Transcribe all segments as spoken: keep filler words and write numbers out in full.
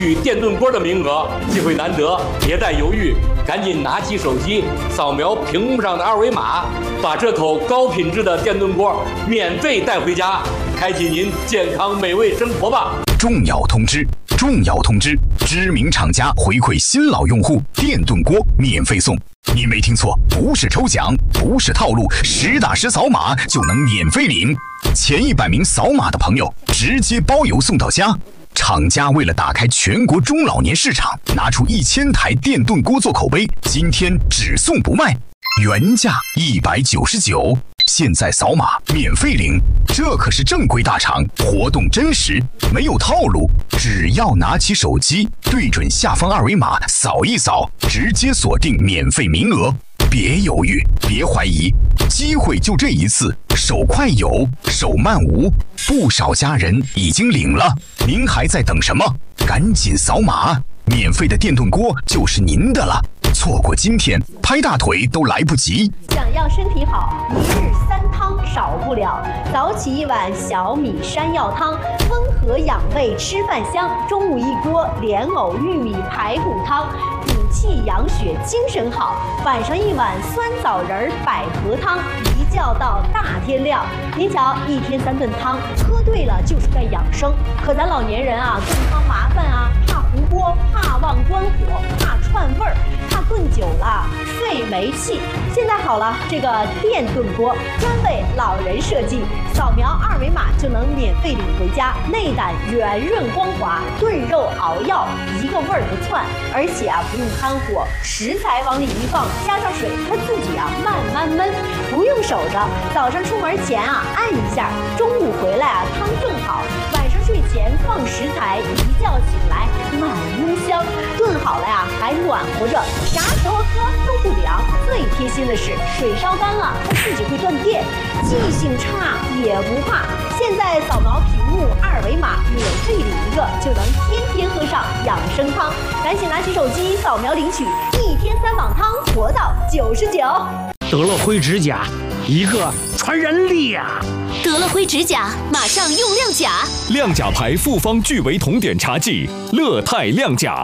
与电炖锅的名额，机会难得，别再犹豫，赶紧拿起手机，扫描屏幕上的二维码，把这口高品质的电炖锅免费带回家，开启您健康美味生活吧！ 重要通知！重要通知！知名厂家回馈新老用户，电炖锅免费送。你没听错，不是抽奖，不是套路，实打实扫码就能免费领。前一百名扫码的朋友，直接包邮送到家。厂家为了打开全国中老年市场，拿出一千台电炖锅做口碑，今天只送不卖，原价一百九十九，现在扫码免费领。这可是正规大厂，活动真实，没有套路。只要拿起手机，对准下方二维码扫一扫，直接锁定免费名额。别犹豫，别怀疑，机会就这一次，手快有，手慢无。不少家人已经领了，您还在等什么？赶紧扫码，免费的电炖锅就是您的了。错过今天，拍大腿都来不及。 想要身体好，一日三汤少不了。早起一碗小米山药汤，温和养胃，吃饭香。中午一锅莲藕玉米排骨汤，补气养血，精神好。晚上一碗酸枣仁百合汤，一觉到大天亮。您瞧，一天三顿汤，喝对了就是在养生。可咱老年人啊，炖汤麻烦啊，怕糊锅，怕忘关火，怕串味儿，怕炖久了费煤气。现在好了，这个电炖锅专为老人设计，扫描二维码就能免费领回家，内胆圆润光滑，炖肉熬药一个味儿不窜，而且啊不用看火，食材往里一放，加上水，它自己啊慢慢焖，不用守着。早上出门前啊按一下，中午回来啊汤炖好，晚上睡前放食材，一觉醒来满屋香，炖好了呀还暖和着，啥时候喝都不凉。最贴心的是，水烧干了它自己会断电，记性差也不怕。现在扫描屏幕二维码，免费领一个，就能天天喝上养生汤。赶紧拿起手机扫描领取，一天三碗汤，活到九十九。 得了灰指甲，一个传人力呀！ 得了灰指甲，马上用亮甲。 亮甲牌复方聚维酮碘茶剂，乐泰亮甲。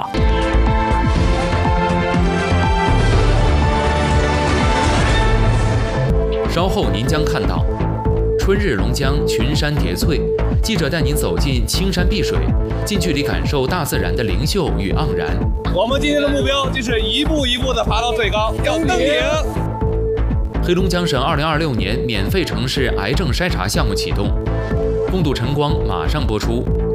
稍后您将看到，春日龙江群山叠翠，记者带您走进青山碧水，近距离感受大自然的灵秀与盎然。 我们今天的目标就是一步一步地爬到最高，要登顶。 黑龙江省二零二六年免费城市癌症筛查项目启动，共度晨光马上播出。